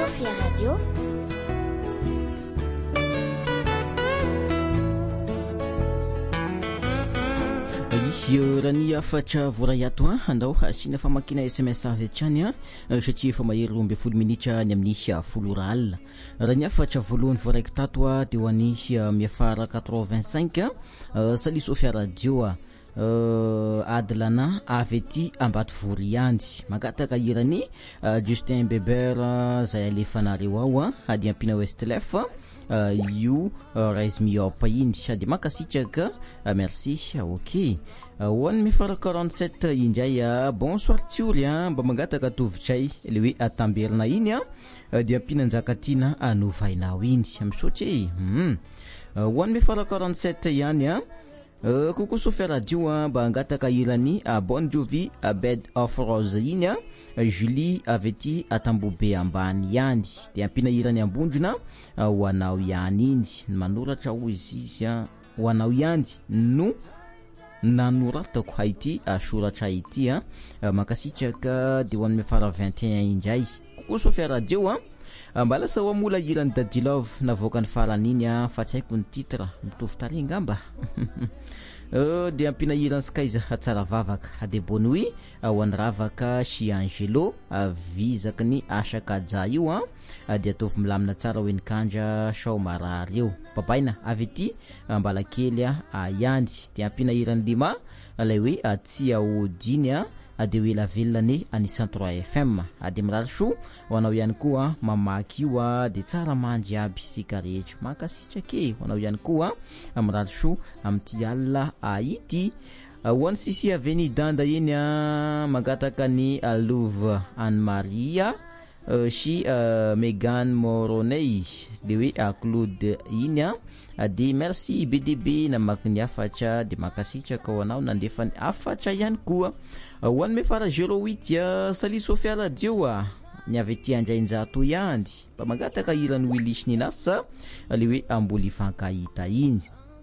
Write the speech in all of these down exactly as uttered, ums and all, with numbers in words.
Sofia Radio. Io raha ny afatra voray ato a andao asiana famakina S M S atrany a satria efa mahery roa ambin'ny folo minitra ny amin'ny folo ora alina. Raha ny afatra voalohany voaraiko tato a dia ho an'ny miafara quatre-vingt-cinq Salut Sofia Radio a Adlana avy ety Ambatovary andy magataka irany Justin Bieber zay alefanareo ao a ady ampina Westlef Uh, io uh, rise me up iny sady makasitraka uh, merci ok uh, one mi fara quarante-sept indray uh, bonsoir tsiory a mba mangataka tovitray le hoe atamberina iny a uh, dia ampinanjaka tiana anovainao iny amsotry mm. uh, one mi fara quarante-sept ihany a uh, Coucou Sofia Radio a mba angataka irany uh, Bon Jovi uh, Bed of Rose iny a uh, Julie avety atambobe ambany ihany dia ampina irany ambondrona uh, ho anao ihany iny manoratra ho izy izy a ho anao ihany no nanoratako haity uh, soratra ity a uh, makasitraka dia ho an'ny fara vingt et un indray Coucou Sofia Radio a mbala sa wamola irany Daddy Love navoaka ny farany iny a fa tsy haiko ny titre mitovy tary ngamba Uh, dia ampina irany Skyza tsara vavaka de bonne nuit ho an'ny ravaka si Angelo vizaka ny asakaja io a dia atovy milamina tsara hoe nikanja show marary eo babaina avy ety mbala kely a ihany dia ampina irany lima lay hoe atsia odiny a de hoe la velany anisan trois F M de mirary so ho anao ihany koa mamaky io a de tsara mandry aby sika rehetra makasitrake ho anao ihany koa mirary so amty alina aity ho an'ny Sisi Aveni Danda iny a magataka ny Louve Anne Maria Uh, si uh, Megan Moroney de hoe uh, Claude iny a de merci B D B na makny afatra de makasitraka ho anao nandefa ny afatra ihany koa uh, ho an'ny mefara zéro huit uh, Salut Sofia Radio a ny avy ety andrainjato ihany mba magataka irany Willis ny nasa le hoe amboly fankahita iny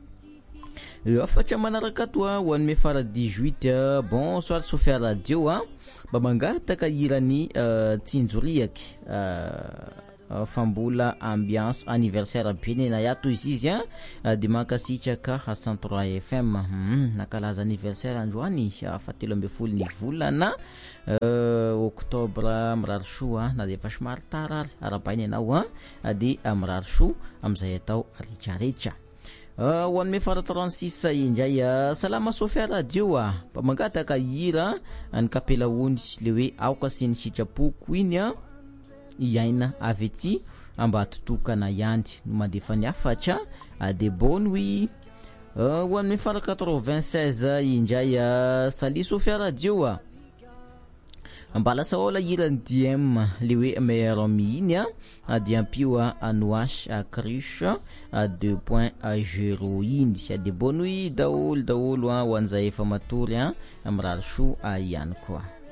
afatra manaraka toa ho an'ny mefara dix-huit uh, bonsoir Sofia Radio a mba mangataka irany uh, tsinjoriaky uh, uh, fambola ambiance anniversaire benena yato izy izy uh, de makasitraka cent trois F M mm, nakalaza anniversaire androany uh, fatelo amby folo ny volana uh, octobre mirary soa na de efa somary tarary arabainy anao uh, de uh, mirary so amizay atao retraretra Uh, one me fara trente-six indray uh, salama Sofia Radio a mba mangataka hira ny kapela ony le hoe aoka sy ny sitrapoko iny a iaina avy ety ambatotokana ihany no mandefa ny afatra uh, de bonne nuit uh, one me fara quatre-vingt-seize indray uh, Salut Sofia Radio a mbala saola irany D M le hoe meilleur ami iny a dia ampio a Anouash a Cruche a deux point zéro iny sia de bonne nuit daolo daolo a ho an'izay efa matory a mirary so a ihany koa